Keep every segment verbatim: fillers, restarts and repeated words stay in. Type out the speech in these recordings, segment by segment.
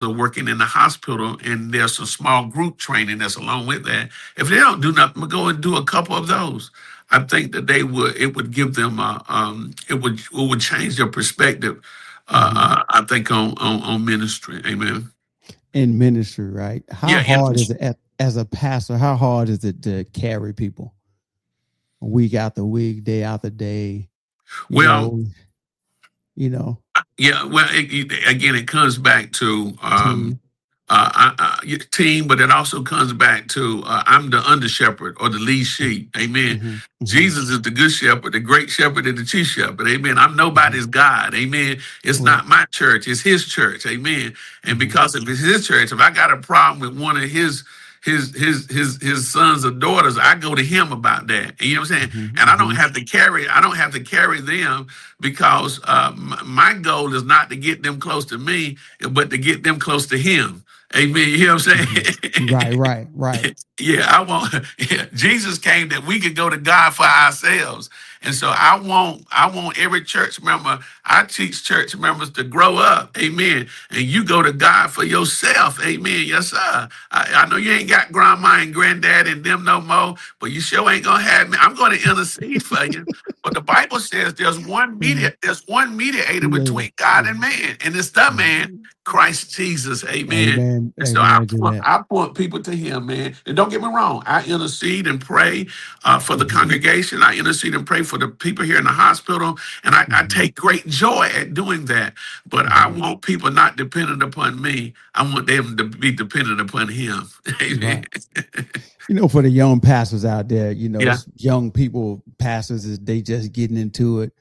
brother working in the hospital, and there's some small group training that's along with that. If they don't do nothing, but go and do a couple of those, I think that they would. It would give them. Uh, um, it would. It would change their perspective. Uh, Mm-hmm. uh, I think on, on on ministry. Amen. In ministry, right? How Yeah. And, hard is it at, as a pastor? How hard is it to carry people week after week, day after day? You well, know, you know, yeah. Well, it, it- again, it comes back to. Um, team. uh, I, I, team, but it also comes back to uh, I'm the under shepherd or the lead sheep. Amen. Mm-hmm. Mm-hmm. Jesus is the good shepherd, the great shepherd, and the chief shepherd. Amen. I'm Mm-hmm. nobody's God. Amen. It's Right. not my church, it's his church. Amen. And Mm-hmm. because if it's his church, if I got a problem with one of his his his his his sons or daughters, I go to him about that. You know what I'm saying? Mm-hmm. And I don't Mm-hmm. have to carry, I don't have to carry them because uh, my, my goal is not to get them close to me, but to get them close to him. Amen. You know what I'm Mm-hmm. Right, saying? right, right. Yeah, I want yeah, Jesus came that we could go to God for ourselves. And so I want I want every church member, I teach church members to grow up. Amen. And you go to God for yourself. Amen. Yes, sir. I, I know you ain't got grandma and granddad and them no more, but you sure ain't gonna have me. I'm gonna intercede for you. But the Bible says there's one Mm-hmm. media, there's one mediator Yeah. between God and Yeah. man, and it's the man, Mm-hmm. Christ Jesus. Amen. Amen. And so I Amen to point, that. I point people to him, man. And don't get me wrong, I intercede and pray uh, for the Mm-hmm. congregation. I intercede and pray for the people here in the hospital. And I, I Mm-hmm. take great joy at doing that. But I Mm-hmm. want people not dependent upon me. I want them to be dependent upon him. Amen. Right. You know, for the young pastors out there, you know, Yeah. young people, pastors, is they just getting into it.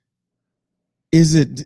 Is it,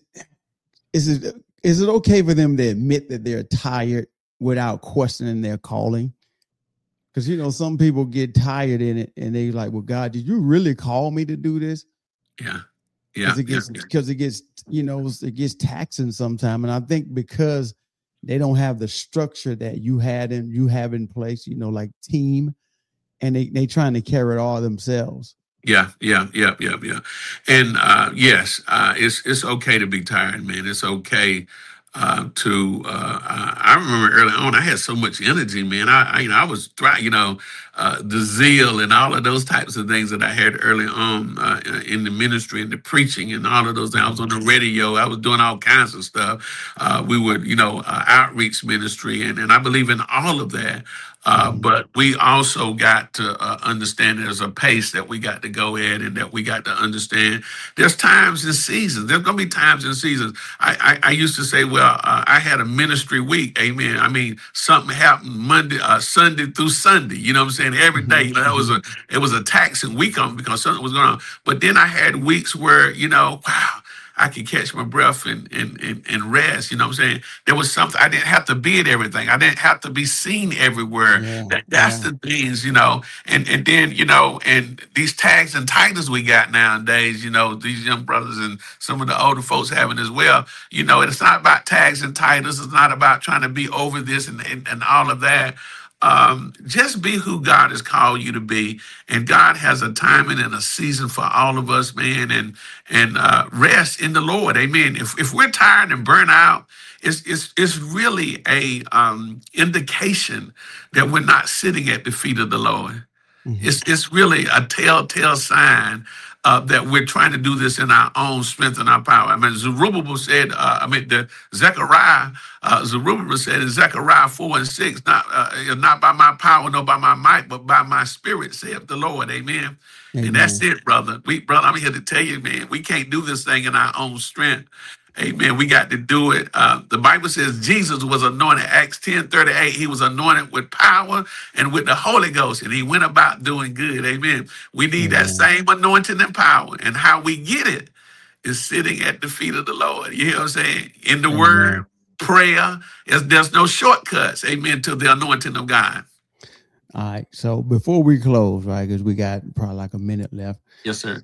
is it, is it okay for them to admit that they're tired without questioning their calling? Because, you know, some people get tired in it and they like, well, God, did you really call me to do this? Yeah. Yeah. Because it Yeah. gets, because it gets, you know, it gets taxing sometime. And I think because they don't have the structure that you had and you have in place, you know, like team, and they they trying to carry it all themselves. Yeah, yeah, yeah, yeah, yeah. And uh, yes, uh, it's it's okay to be tired, man. It's okay uh, to. Uh, I I remember early on, I had so much energy, man. I, I you know I was trying, you know, uh, the zeal and all of those types of things that I had early on uh, in the ministry and the preaching and all of those things. I was on the radio. I was doing all kinds of stuff. Uh, we would, you know, uh, outreach ministry, and and I believe in all of that. Uh, Mm-hmm. but we also got to uh, understand there's a pace that we got to go at, and that we got to understand there's times and seasons. There's going to be times and seasons. I, I, I used to say, well, uh, I had a ministry week. Amen. I mean, something happened Monday, uh, Sunday through Sunday. You know what I'm saying? Every day. You know, that was a, it was a taxing week on me because something was going on. But then I had weeks where, you know, wow, I could catch my breath and, and, and, and rest. You know what I'm saying? There was something, I didn't have to be at everything. I didn't have to be seen everywhere. Yeah, That, that's yeah. the things, you know. And and then, you know, and these tags and titles we got nowadays, you know, these young brothers and some of the older folks having as well. You know, it's not about tags and titles. It's not about trying to be over this and, and, and all of that. Um, just be who God has called you to be, and God has a timing and a season for all of us, man. And and uh, rest in the Lord, Amen. If if we're tired and burnt out, it's it's it's really a um, indication that we're not sitting at the feet of the Lord. Mm-hmm. It's it's really a telltale sign uh, that we're trying to do this in our own strength and our power. I mean, Zerubbabel said, uh, I mean, the Zechariah, uh, Zerubbabel said in Zechariah four and six, not uh, not by my power nor by my might, but by my spirit, saith the Lord. Amen. And that's Amen. it, brother. We, brother, I'm here to tell you, man, we can't do this thing in our own strength. Amen. We got to do it. Uh, the Bible says Jesus was anointed. Acts ten thirty-eight. He was anointed with power and with the Holy Ghost, and he went about doing good. Amen. We need that Amen. same anointing and power. And how we get it is sitting at the feet of the Lord. You hear what I'm saying? In the word, Amen. prayer, is there's no shortcuts. Amen. To the anointing of God. All right. So before we close, right, because we got probably like a minute left. Yes, sir.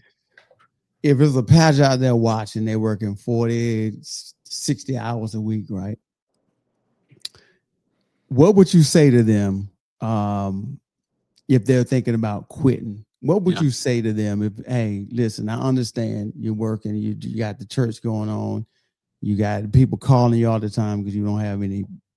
If there's a pastor out there watching, they're working forty, sixty hours a week, right? What would you say to them um, if they're thinking about quitting? What would Yeah. you say to them if, hey, listen, I understand you're working, you, you got the church going on, you got people calling you all the time because you don't have any